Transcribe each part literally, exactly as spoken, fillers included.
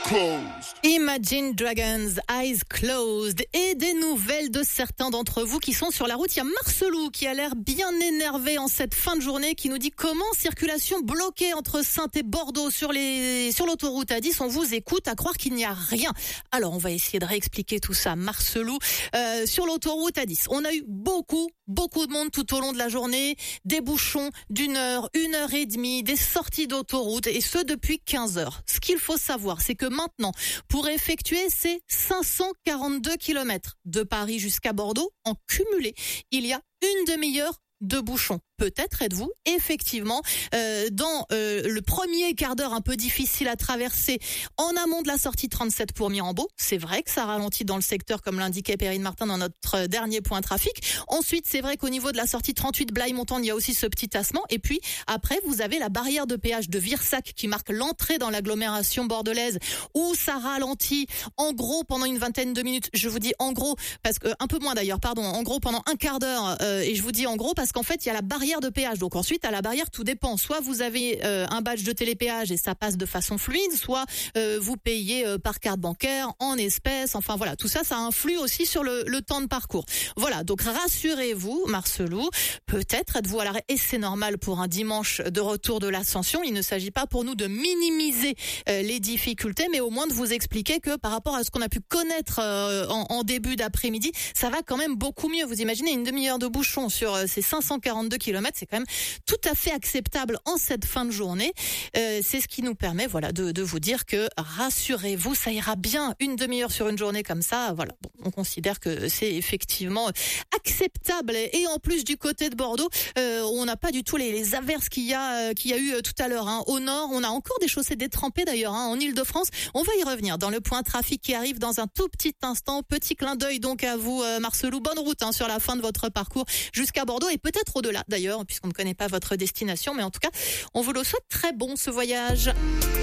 closed. Imagine Dragons, Eyes Closed. Et des nouvelles de certains d'entre vous qui sont sur la route. Il y a Marcelou qui a l'air bien énervé en cette fin de journée, qui nous dit comment circulation bloquée entre Saintes et Bordeaux sur les sur l'autoroute A dix. On vous écoute, à croire qu'il n'y a rien. Alors on va essayer de réexpliquer tout ça. Marcelou, euh, sur l'autoroute A dix, on a eu beaucoup beaucoup de monde tout au long de la journée, des bouchons d'une heure, une heure et demie, des sorties d'autoroute, et ce depuis quinze heures. Ce qu'il faut savoir, c'est que maintenant, pour effectuer ces cinq cent quarante-deux kilomètres de Paris jusqu'à Bordeaux, en cumulé, il y a une demi-heure de bouchons. Peut-être êtes-vous effectivement euh, dans euh, le premier quart d'heure un peu difficile à traverser en amont de la sortie trente-sept pour Mirambeau. C'est vrai que ça ralentit dans le secteur, comme l'indiquait Perrine Martin dans notre dernier point trafic. Ensuite, c'est vrai qu'au niveau de la sortie trente-huit Blaye-Montagne, il y a aussi ce petit tassement. Et puis après, vous avez la barrière de péage de Virsac qui marque l'entrée dans l'agglomération bordelaise, où ça ralentit en gros pendant une vingtaine de minutes. Je vous dis en gros parce que un peu moins d'ailleurs, pardon, en gros pendant un quart d'heure. Euh, et je vous dis en gros parce qu'en fait, il y a la barrière de péage. Donc ensuite, à la barrière, tout dépend. Soit vous avez euh, un badge de télépéage et ça passe de façon fluide, soit euh, vous payez euh, par carte bancaire, en espèces. Enfin voilà, tout ça, ça influe aussi sur le, le temps de parcours. Voilà, donc rassurez-vous, Marcelou, peut-être êtes-vous à l'arrêt, et c'est normal pour un dimanche de retour de l'Ascension. Il ne s'agit pas pour nous de minimiser euh, les difficultés, mais au moins de vous expliquer que par rapport à ce qu'on a pu connaître euh, en, en début d'après-midi, ça va quand même beaucoup mieux. Vous imaginez une demi-heure de bouchon sur euh, ces cinq cent quarante-deux kilomètres, c'est quand même tout à fait acceptable en cette fin de journée. Euh, c'est ce qui nous permet, voilà, de, de vous dire que rassurez-vous, ça ira bien. Une demi-heure sur une journée comme ça, voilà. Bon, on considère que c'est effectivement acceptable. Et en plus, du côté de Bordeaux, euh, on n'a pas du tout les, les averses qu'il y a, euh, qu'il y a eu euh, tout à l'heure. Hein. Au nord, on a encore des chaussées détrempées d'ailleurs. Hein, en Ile-de-France, on va y revenir dans le point trafic qui arrive dans un tout petit instant. Petit clin d'œil donc à vous, euh, Marcelou. Bonne route hein, sur la fin de votre parcours jusqu'à Bordeaux et peut-être au-delà d'ailleurs, puisqu'on ne connaît pas votre destination, mais en tout cas, on vous le souhaite très bon ce voyage.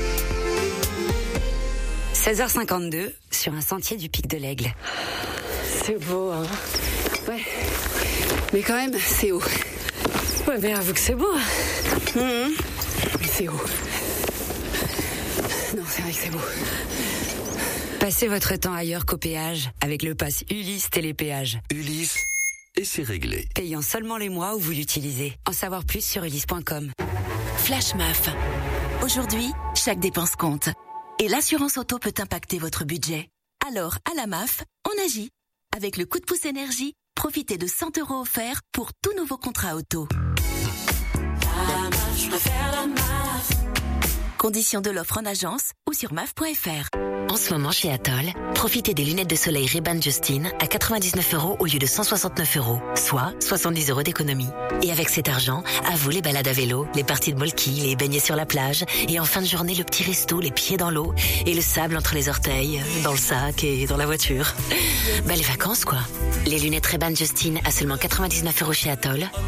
seize heures cinquante-deux sur un sentier du Pic de l'Aigle. C'est beau, hein. Ouais. Mais quand même, c'est haut. Ouais, mais avoue que c'est beau. Mmh. C'est haut. Non, c'est vrai que c'est beau. Passez votre temps ailleurs qu'au péage avec le pass Ulysse Télépéage. Ulysse, et c'est réglé. Payant seulement les mois où vous l'utilisez. En savoir plus sur ulysse point com. Flash M A F. Aujourd'hui, chaque dépense compte. Et l'assurance auto peut impacter votre budget. Alors, à la M A F, on agit. Avec le coup de pouce énergie, profitez de cent euros offerts pour tout nouveau contrat auto. La M A F, je préfère la M A F. Conditions de l'offre en agence ou sur M A F point F R. En ce moment chez Atoll, profitez des lunettes de soleil Ray-Ban Justine à quatre-vingt-dix-neuf euros au lieu de cent soixante-neuf euros, soit soixante-dix euros d'économie. Et avec cet argent, à vous les balades à vélo, les parties de molki, les baignets sur la plage, et en fin de journée le petit resto, les pieds dans l'eau, et le sable entre les orteils, dans le sac et dans la voiture. Bah les vacances quoi. Les lunettes Ray-Ban Justine à seulement quatre-vingt-dix-neuf euros chez Atoll.